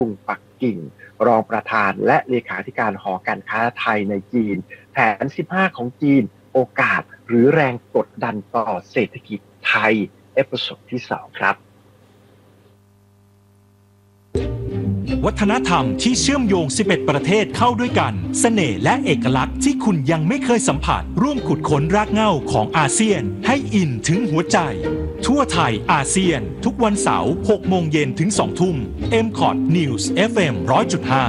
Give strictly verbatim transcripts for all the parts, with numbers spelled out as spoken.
รุงปักกิ่งรองประธานและเลขาธิการหอการค้าไทยในจีนแผนสิบห้าของจีนโอกาสหรือแรงกดดันต่อเศรษฐกิจไทยเอพิโซดที่สองครับวัฒนธรรมที่เชื่อมโยงสิบเอ็ดประเทศเข้าด้วยกันเสน่ห์และเอกลักษณ์ที่คุณยังไม่เคยสัมผัสร่วมขุดค้นรากเหง้าของอาเซียนให้อินถึงหัวใจทั่วไทยอาเซียนทุกวันเสาร์หกโมงเย็นถึงสองทุ่ม เอ็ม คอท News เอฟ เอ็ม หนึ่งร้อยจุดห้า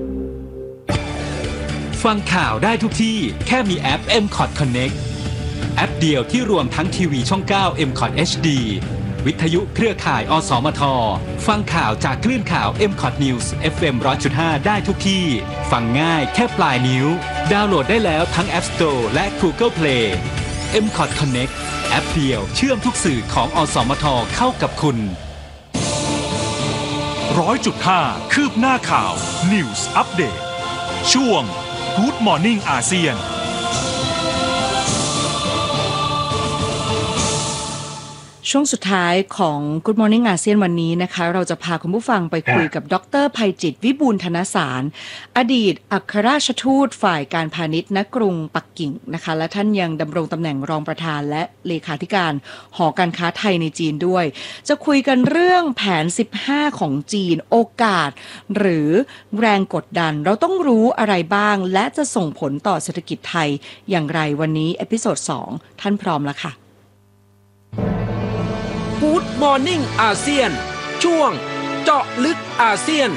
ฟังข่าวได้ทุกที่แค่มีแอป เอ็ม คอท Connect แอปเดียวที่รวมทั้งทีวีช่องเก้า เอ็ม คอท เอช ดี วิทยุเครือข่ายอสมทฟังข่าวจากคลื่นข่าว เอ็ม คอท News เอฟ เอ็ม หนึ่งร้อยจุดห้า ได้ทุกที่ฟังง่ายแค่ปลายนิ้วดาวน์โหลดได้แล้วทั้ง App Store และ Google Play เอ็ม คอท Connect แอปเดียวเชื่อมทุกสื่อของอสมทเข้ากับคุณ หนึ่งร้อยจุดห้า คืบหน้าข่าว News Update ช่วง Good Morning อาเซียนช่วงสุดท้ายของ Good Morning อาเซียนวันนี้นะคะเราจะพาคุณผู้ฟังไปคุยกับดร.ไพจิตรวิบูลย์ธนสารอดีตอัครราชทูตฝ่ายการพาณิชย์ณกรุงปักกิ่งนะคะและท่านยังดำรงตำแหน่งรองประธานและเลขาธิการหอการค้าไทยในจีนด้วยจะคุยกันเรื่องแผนสิบห้าของจีนโอกาสหรือแรงกดดันเราต้องรู้อะไรบ้างและจะส่งผลต่อเศรษฐกิจไทยอย่างไรวันนี้เอพิโซดสองท่านพร้อมแล้วค่ะ Good Morning อาเซียนช่วงเจาะลึกอาเซียน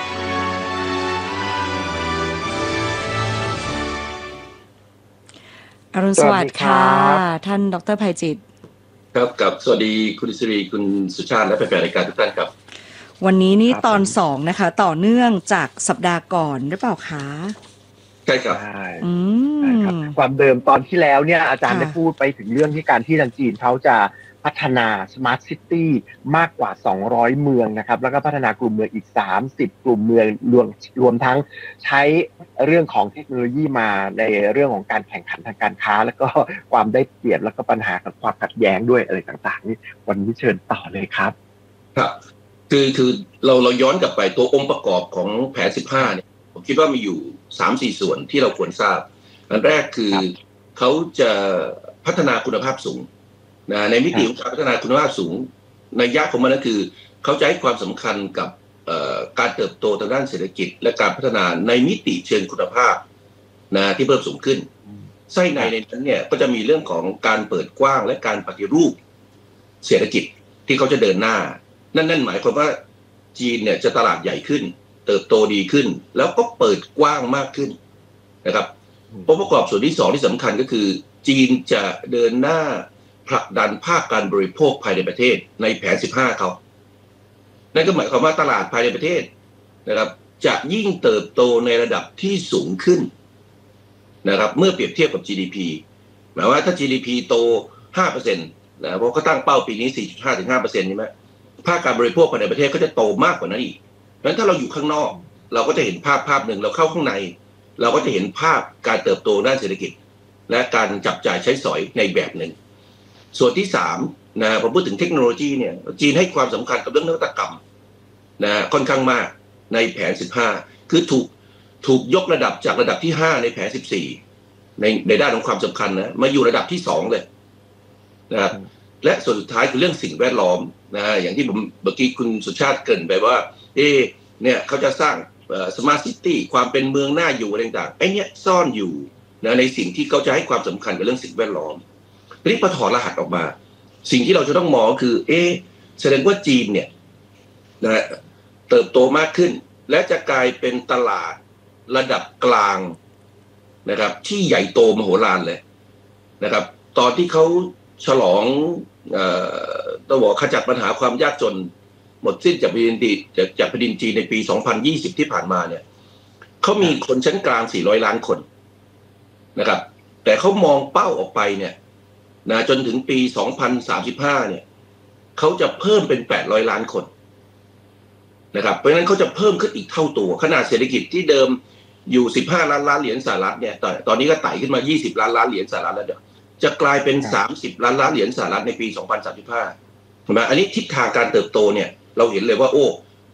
อรุณสวัสดิ์ค่ะท่านดร.ไพจิตรครับกับสวัสดีคุณศิริคุณสุชาติและแฟนๆรายการทุกท่านครับวันนี้นี่ตอนสองนะคะต่อเนื่องจากสัปดาห์ก่อนหรือเปล่าคะใช่ครับใช่ครับความเดิมตอนที่แล้วเนี่ยอาจารย์ได้พูดไปถึงเรื่องที่การที่ทางจีนเขาจะพัฒนา Smart City มากกว่าสองร้อยเมืองนะครับแล้วก็พัฒนากลุ่มเมืองอีกสามสิบกลุ่มเมืองรวมรวมทั้งใช้เรื่องของเทคโนโลยีมาในเรื่องของการแข่งขันทางการค้าแล้วก็ความได้เปรียบแล้วก็ปัญหากับความขัดแย้งด้วยอะไรต่างๆนี่วันนี้เชิญต่อเลยครับครับคือคือเราเราย้อนกลับไปตัวองค์ประกอบของแผนสิบห้าเนี่ยผมคิดว่ามีอยู่ สามสี่ ส่วนที่เราควรทราบอันแรกคือเขาจะพัฒนาคุณภาพสูงในมิติของการพัฒนาคุณภาพสูงในยะของมันก็คือเขาจะให้ความสำคัญกับการเติบโตทางด้านเศรษฐกิจและการพัฒนาในมิติเชิงคุณภาพนะที่เพิ่มสูงขึ้นไส้ในในนั้นเนี่ยก็จะมีเรื่องของการเปิดกว้างและการปฏิรูปเศรษฐกิจที่เขาจะเดินหน้านั่นนั่นหมายความว่าจีนเนี่ยจะตลาดใหญ่ขึ้นเติบโตดีขึ้นแล้วก็เปิดกว้างมากขึ้นนะครับองค์ประกอบส่วนที่สองที่สำคัญก็คือจีนจะเดินหน้าผลักดันภาคการบริโภคภายในประเทศในแผนสิบห้าเขานั่นก็หมายความว่าตลาดภายในประเทศนะครับจะยิ่งเติบโตในระดับที่สูงขึ้นนะครับเมื่อเปรียบเทียบกับ จี ดี พี หมายว่าถ้า จี ดี พี โต ห้าเปอร์เซ็นต์ นะเพราะเขาตั้งเป้าปีนี้ สี่จุดห้าถึงห้าเปอร์เซ็นต์ ใช่ไหมภาคการบริโภคภายในประเทศก็จะโตมากกว่านั้นอีกเพราะฉะนั้นถ้าเราอยู่ข้างนอกเราก็จะเห็นภาพภาพหนึ่งเราเข้าข้างในเราก็จะเห็นภาพการเติบโตด้านเศรษฐกิจและการจับจ่ายใช้สอยในแบบหนึ่งส่วนที่สามนะพอพูดถึงเทคโนโลยีเนี่ยจีนให้ความสำคัญกับเรื่องนวัตกรรมนะค่อนข้างมากในแผนสิบห้าคือถูกถูกยกระดับจากระดับที่ห้าในแผนสิบสี่ในในด้านของความสำคัญนะมาอยู่ระดับที่สองเลยนะครับและส่วนสุดท้ายคือเรื่องสิ่งแวดล้อมนะอย่างที่ผมเมื่อกี้คุณสุชาติเกริ่นไปว่าเอ๊ะเนี่ยเขาจะสร้างสมาร์ทซิตี้ความเป็นเมืองน่าอยู่อะไรต่างๆไอ้เนี่ยซ่อนอยู่นะในสิ่งที่เขาจะให้ความสำคัญกับเรื่องสิ่งแวดล้อมทีนี้พอถอดรหัสออกมาสิ่งที่เราจะต้องมองคือเอ๊ะแสดงว่าจีนเนี่ยนะเติบโตมากขึ้นและจะกลายเป็นตลาดระดับกลางนะครับที่ใหญ่โตมโหฬารเลยนะครับตอนที่เขาฉลองเอ่อต้องบอกขจัดปัญหาความยากจนหมดสิ้นจากแผ่นดินจากจากแผ่นดินจีนในปีสองพันยี่สิบที่ผ่านมาเนี่ยเขามีคนชั้นกลางสี่ร้อยล้านคนนะครับแต่เขามองเป้าออกไปเนี่ยนะจนถึงปีสองพันสามสิบห้าเนี่ยเขาจะเพิ่มเป็นแปดร้อยล้านคนนะครับเพราะฉะนั้นเขาจะเพิ่มขึ้นอีกเท่าตัวขนาดเศรษฐกิจที่เดิมอยู่สิบห้าล้านล้านเหรียญสหรัฐเนี่ยตอนตอนนี้ก็ไต่ขึ้นมายี่สิบล้านล้านเหรียญสหรัฐแล้วเดี๋ยวจะกลายเป็นสามสิบล้านล้านเหรียญสหรัฐในปีสองพันสามสิบห้าเห็นมั้ยอันนี้ทิศทางการเติบโตเนี่ยเราเห็นเลยว่าโอ้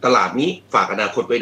ตลาดนี้ฝากอนาคตไว้